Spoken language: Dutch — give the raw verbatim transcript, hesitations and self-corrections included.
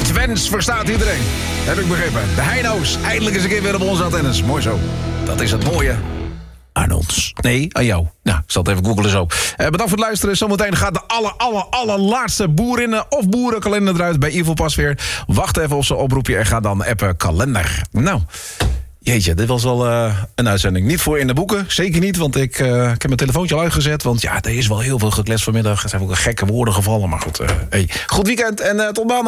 Twents verstaat iedereen. Heb ik begrepen. De Heino's, eindelijk eens een keer weer op onze antennes. Mooi zo. Dat is het mooie aan ons. Nee, aan jou. Nou, ik zal het even googlen zo. Uh, bedankt voor het luisteren. Zometeen gaat de aller, aller, allerlaatste boerinnen of boerenkalender eruit bij Ivo Pasveer. Wacht even op zijn oproepje en ga dan appen kalender. Nou, jeetje, dit was wel uh, een uitzending. Niet voor in de boeken, zeker niet, want ik, uh, ik heb mijn telefoontje al uitgezet. Want ja, er is wel heel veel gekletst vanmiddag. Er zijn ook gekke woorden gevallen, maar goed. Uh, hey. Goed weekend en uh, tot maandag.